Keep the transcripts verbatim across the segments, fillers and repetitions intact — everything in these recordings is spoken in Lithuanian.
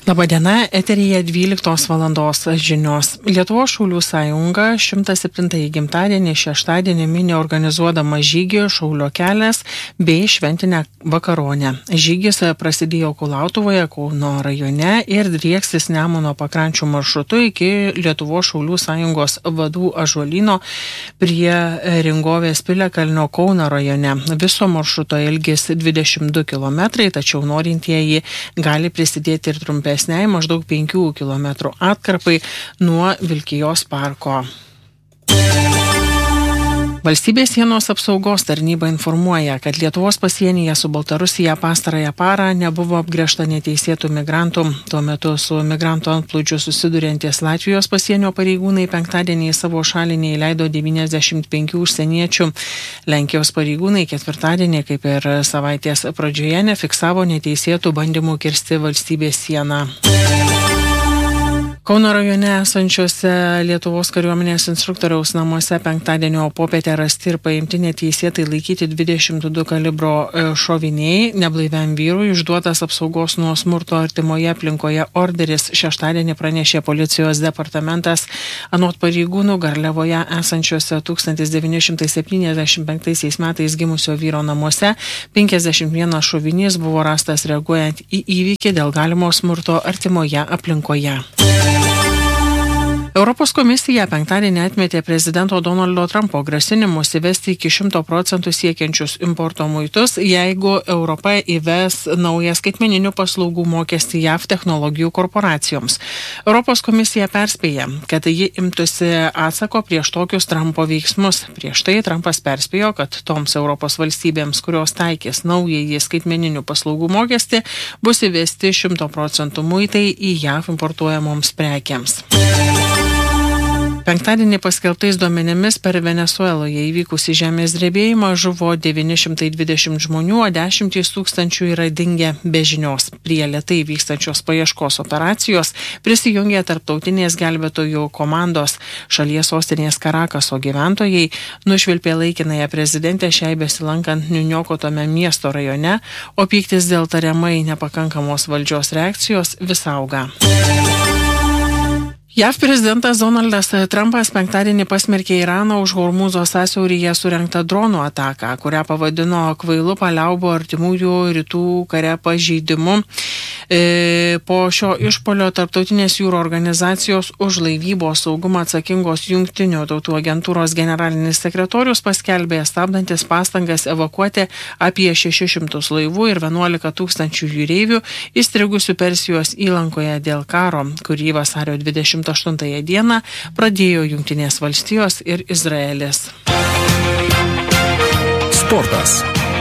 Labadiena, eteryje dvyliktos valandos žinios. Lietuvos Šaulių sąjunga šimtas septintąjį gimtadienį šeštadienį mini organizuodama žygį Šaulio kelias bei šventinę vakaronę. Žygis prasidėjo Kulautuvoje, Kauno rajone ir drieksis Nemuno pakrančių maršrutu iki Lietuvos Šaulių sąjungos vadų ąžuolyno prie Ringovės piliakalnio Kauno rajone. Viso maršruto ilgis dvidešimt du kilometrai, tačiau norintieji gali prisidėti ir trumpesnį maždaug penkių kilometrų atkarpai nuo Vilkijos parko. Valstybės sienos apsaugos tarnyba informuoja, kad Lietuvos pasienyje su Baltarusija pastarąją parą nebuvo apgręžta neteisėtų migrantų. Tuo metu su migrantų antplūdžiu susiduriantys Latvijos pasienio pareigūnai penktadienį į savo šalį neįleido devyniasdešimt penkių užsieniečių. Lenkijos pareigūnai ketvirtadienį, kaip ir savaitės pradžioje, nefiksavo neteisėtų bandymų kirsti valstybės sieną. Kauno rajone esančiuose Lietuvos kariuomenės instruktoriaus namuose penktadienio popietę rasti ir paimti neteisėtai laikyti dvidešimt du kalibro šoviniai. Neblaiviam vyrui išduotas apsaugos nuo smurto artimoje aplinkoje orderis šeštadienį pranešė policijos departamentas. Anot pareigūnų Garliavoje esančiuose tūkstantis devyni šimtai septyniasdešimt penktaisiais metais gimusio vyro namuose penkiasdešimt vienas šovinys buvo rastas reaguojant į įvykį dėl galimo smurto artimoje aplinkoje. Europos komisija penktadienį atmetė prezidento Donaldo Trumpo grasinimus įvesti iki šimto procentų siekiančius importo muitus, jeigu Europa įves naują skaitmeninių paslaugų mokestį J A V technologijų korporacijoms. Europos komisija perspėja, kad ji imtųsi atsako prieš tokius Trumpo veiksmus. Prieš tai Trumpas perspėjo, kad toms Europos valstybėms, kurios taikys naująjį skaitmeninių paslaugų mokestį, bus įvesti šimto procentų muitai į J A V importuojamoms prekiams. Penktadienį paskelbtais duomenimis per Venesueloje įvykusį žemės drebėjimą žuvo devyni šimtai dvidešimt žmonių, o dešimtys tūkstančių yra dingę be žinios. Prie lėtai vykstančios paieškos operacijos prisijungė tarptautinės gelbėtojų komandos. Šalies sostinės Karakaso gyventojai nušvilpė laikinąją prezidentę šiai besilankant niuniokotame miesto rajone, o pyktis dėl tariamai nepakankamos valdžios reakcijos vis auga. J A V prezidentas Donaldas Trumpas penktadienį pasmerkė Iraną už Hormūzo sąsiauryje surengtą dronų ataką, kurią pavadino kvailu paliaubų artimųjų rytų kare pažeidimu. E, po šio išpolio tarptautinės jūrų organizacijos už laivybos saugumą atsakingos jungtinių tautų agentūros generalinis sekretorius paskelbė stabdantis pastangas evakuoti apie šešis šimtus laivų ir vienuolika tūkstančių jūreivių įstrigusių Persijos įlankoje dėl karo, kurį vasario dvidešimt aštuntąją dieną pradėjo Jungtinės valstijos ir Izraelis. Sportas.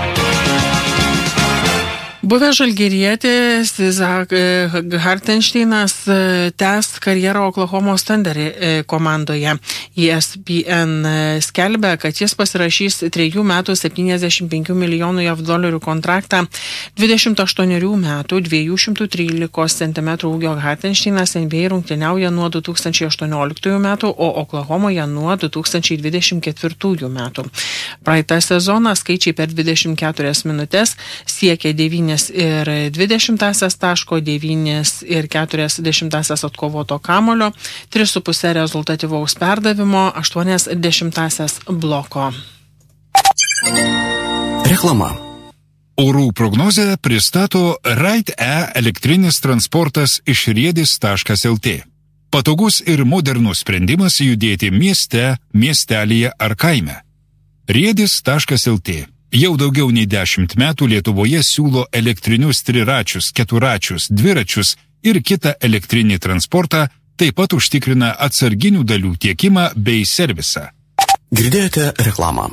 Buvęs žalgirietis Zach Hartensteinas tęs karjerą Oklahomos Thunder komandoje. E S P N skelbia, kad jis pasirašys trejų metų septyniasdešimt penkių milijonų J A V dolerių kontraktą. dvidešimt aštuonerių metų dviejų šimtų trylikos centimetrų ūgio Hartensteinas N B A rungtyniauja nuo du tūkstančiai aštuonioliktųjų metų, o Oklahomoje nuo du tūkstančiai dvidešimt ketvirtųjų metų. Praeitą sezoną skaičiai per dvidešimt keturias minutės siekia devynis ir dvidešimtąsias taško, devynis ir keturias dešimtąsias atkovoto kamulio, tris su puse rezultatyvaus perdavimo, aštuonias dešimtąsias bloko. Reklama. Orų prognozę pristato Ride-E elektrinis transportas iš riedis taškas L T. Patogus ir modernus sprendimas judėti mieste, miestelyje ar kaime. riedis taškas L T. Jau daugiau nei dešimt metų Lietuvoje siūlo elektrinius triračius, keturačius, dviračius ir kitą elektrinį transportą, taip pat užtikrina atsarginių dalių tiekimą bei servisą. Girdėjote reklamą.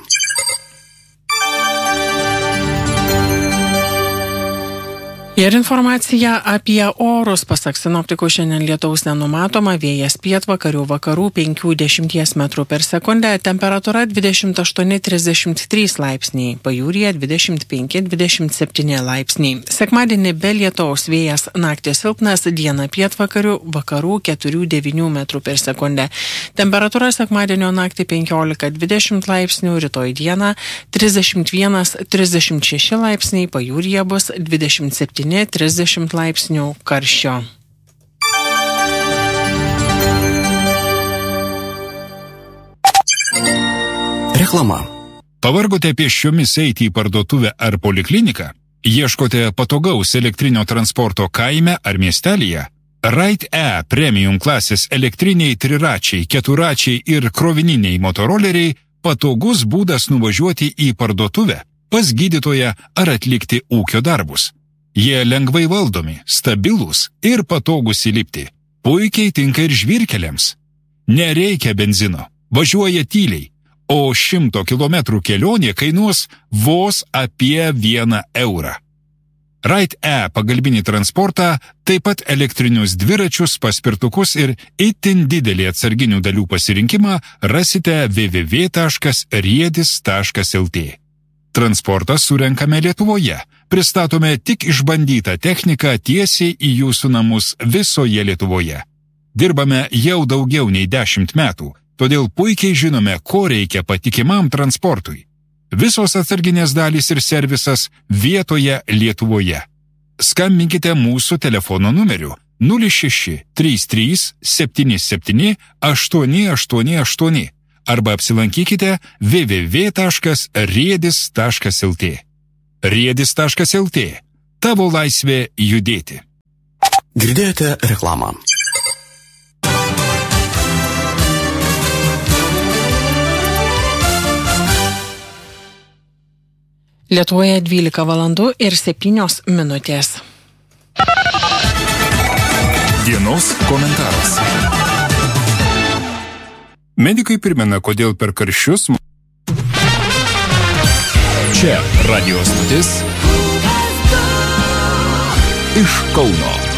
Ir informacija apie orus. Pasak sinoptikų šiandien lietaus nenumatoma, vėjas pietvakarių vakarų penkių dešimties metrų per sekundę, temperatūra dvidešimt aštuoni trisdešimt trys laipsniai, pajūryje dvidešimt penki dvidešimt septyni laipsniai. Sekmadienį be lietaus vėjas naktį silpnas, dieną pietvakarių vakarų keturi devyni metrų per sekundę. Temperatūra sekmadienio naktį penkiolika dvidešimt laipsnių, rytoj dieną trisdešimt vienas trisdešimt šeši laipsniai, pajūryje bus dvidešimt septyni trisdešimt laipsnių karščio. Reklama. Pavargote pėsčiomis eiti į parduotuvę ar polikliniką? Ieškote patogaus elektrinio transporto kaime ar miestelyje? Ride E premium klasės elektriniai triračiai, keturačiai ir krovininiai motoroleriai patogus būdas nuvažiuoti į parduotuvę, pas gydytoją ar atlikti ūkio darbus. Jie lengvai valdomi, stabilūs ir patogus įlipti. Puikiai tinka ir žvyrkeliams. Nereikia benzino, važiuoja tyliai, o šimto kilometrų kelionė kainuos vos apie vieną eurą. Ride E pagalbinį transportą, taip pat elektrinius dviračius, paspirtukus ir itin didelį atsarginių dalių pasirinkimą rasite w w w taškas riedis taškas l t. Transportą surenkame Lietuvoje. Pristatome tik išbandytą techniką tiesiai į jūsų namus visoje Lietuvoje. Dirbame jau daugiau nei dešimt metų, todėl puikiai žinome, ko reikia patikimam transportui. Visos atsarginės dalys ir servisas vietoje Lietuvoje. Skambinkite mūsų telefono numeriu nulis šeši trys trys septyni septyni aštuoni aštuoni aštuoni arba apsilankykite w w w taškas riedis taškas l t. riedis taškas l t. Tavo laisvė judėti. Girdėjote reklamą. Lietuvoje dvylika valandų ir septynios minutės. Dienos komentaras. Medikai primena, kodėl per karščius... Čia radio stotis iš Kauno.